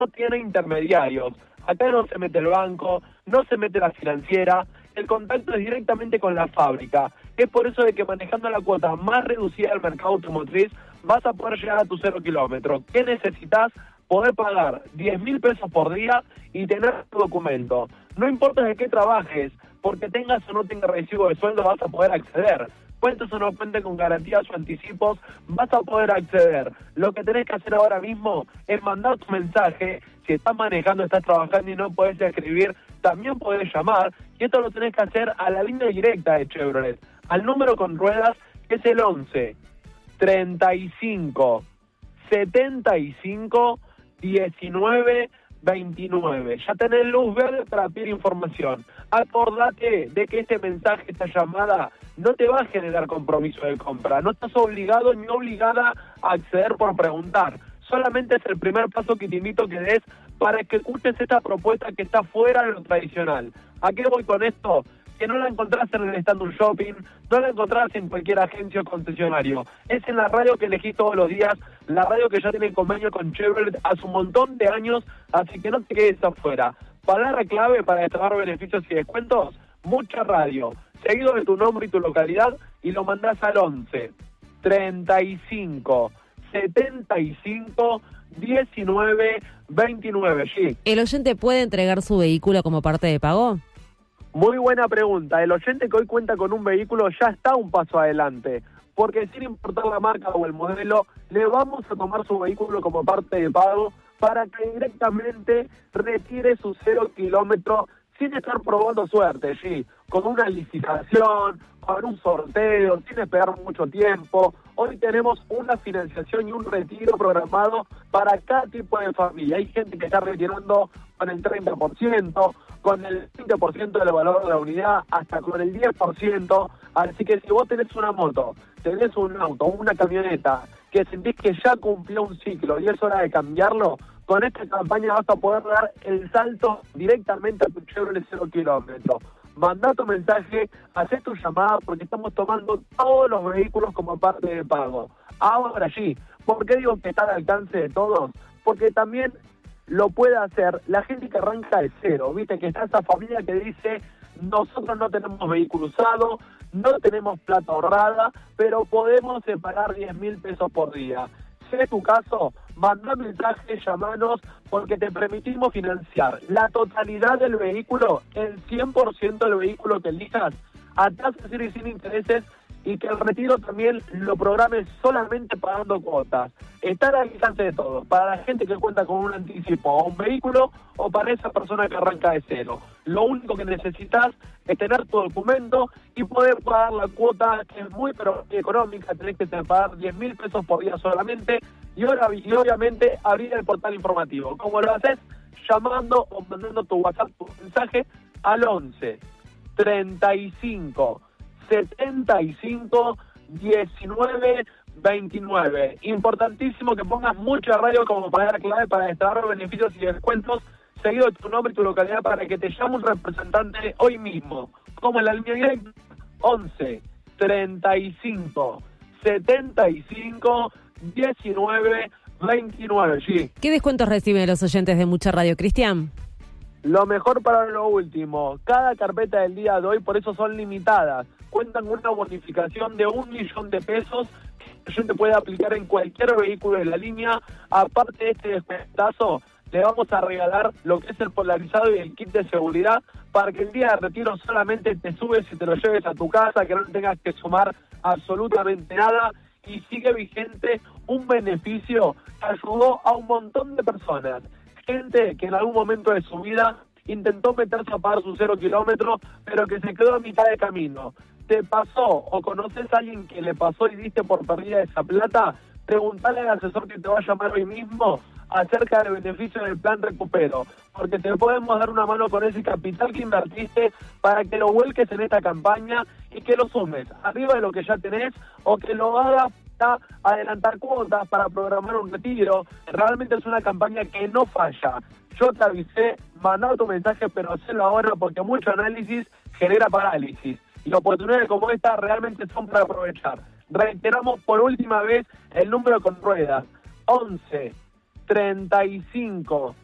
no tiene intermediarios. Acá no se mete el banco, no se mete la financiera, el contacto es directamente con la fábrica. Es por eso de que manejando la cuota más reducida del mercado automotriz vas a poder llegar a tu 0 kilómetros. ¿Qué necesitas? Poder pagar 10.000 pesos por día y tener tu documento. No importa de qué trabajes, porque tengas o no tengas recibo de sueldo vas a poder acceder. Cuentes o no cuentes con garantías o anticipos, vas a poder acceder. Lo que tenés que hacer ahora mismo es mandar tu mensaje. Si estás manejando, estás trabajando y no podés escribir, también podés llamar. Y esto lo tenés que hacer a la línea directa de Chevrolet, al número con ruedas, que es el 11 35 75 19 29. Ya tenés luz verde para pedir información. Acordate de que este mensaje, esta llamada, no te va a generar compromiso de compra. No estás obligado ni obligada a acceder por preguntar. Solamente es el primer paso que te invito a que des para que escuches esta propuesta que está fuera de lo tradicional. ¿A qué voy con esto? Que no la encontrás en el stand un shopping, no la encontrás en cualquier agencia o concesionario. Es en la radio que elegís todos los días, la radio que ya tiene convenio con Chevrolet hace un montón de años, así que no te quedes afuera. Palabra clave para destacar beneficios y descuentos, mucha radio, seguido de tu nombre y tu localidad, y lo mandás al 11 35 75 19 29. Sí. ¿El oyente puede entregar su vehículo como parte de pago? Muy buena pregunta. El oyente que hoy cuenta con un vehículo ya está un paso adelante, porque sin importar la marca o el modelo, le vamos a tomar su vehículo como parte de pago para que directamente retire su 0 kilómetro sin estar probando suerte, sí, con una licitación, con un sorteo, sin esperar mucho tiempo. Hoy tenemos una financiación y un retiro programado para cada tipo de familia. Hay gente que está retirando con el 30%, con el 20% del valor de la unidad, hasta con el 10%. Así que si vos tenés una moto, tenés un auto, una camioneta, que sentís que ya cumplió un ciclo y es hora de cambiarlo, con esta campaña vas a poder dar el salto directamente a tu Chevrolet 0 kilómetros. Mandá tu mensaje, hacé tu llamada, porque estamos tomando todos los vehículos como parte de pago. Ahora sí, ¿por qué digo que está al alcance de todos? Porque también lo puede hacer la gente que arranca de cero, viste que está esa familia que dice, nosotros no tenemos vehículo usado, no tenemos plata ahorrada, pero podemos pagar 10.000 pesos por día. Si es tu caso, mandá mensaje, llamanos, porque te permitimos financiar la totalidad del vehículo, el 100% del vehículo que elijas, a tasa cero y sin intereses, y que el retiro también lo programes solamente pagando cuotas. Estar al alcance de todos, para la gente que cuenta con un anticipo o un vehículo, o para esa persona que arranca de cero. Lo único que necesitas es tener tu documento y poder pagar la cuota, que es muy pero muy económica. Tenés que pagar 10.000 pesos por día solamente, y obviamente abrir el portal informativo. ¿Cómo lo haces? Llamando o mandando tu WhatsApp, tu mensaje al 11 35 75 19 29. Importantísimo que pongas mucha radio como palabra clave para destacar beneficios y descuentos, seguido de tu nombre y tu localidad, para que te llame un representante hoy mismo. Como en la línea directa, 11 35 75 19 29. Sí. ¿Qué descuentos reciben los oyentes de Mucha Radio, Cristian? Lo mejor para lo último, cada carpeta del día de hoy, por eso son limitadas, cuentan con una bonificación de 1.000.000 de pesos que el te puede aplicar en cualquier vehículo de la línea. Aparte de este descuentazo, le vamos a regalar lo que es el polarizado y el kit de seguridad, para que el día de retiro solamente te subes y te lo lleves a tu casa, que no tengas que sumar absolutamente nada. Y sigue vigente un beneficio que ayudó a un montón de personas. Gente que en algún momento de su vida intentó meterse a pagar su 0 kilómetros, pero que se quedó a mitad de camino. ¿Te pasó o conoces a alguien que le pasó y diste por perdida esa plata? Preguntale al asesor que te va a llamar hoy mismo acerca del beneficio del plan Recupero, porque te podemos dar una mano con ese capital que invertiste para que lo vuelques en esta campaña y que lo sumes arriba de lo que ya tenés, o que lo hagas a adelantar cuotas para programar un retiro. Realmente es una campaña que no falla. Yo te avisé, mandá tu mensaje, pero hacelo ahora, porque mucho análisis genera parálisis, y oportunidades como esta realmente son para aprovechar. Reiteramos por última vez el número con ruedas: 11 35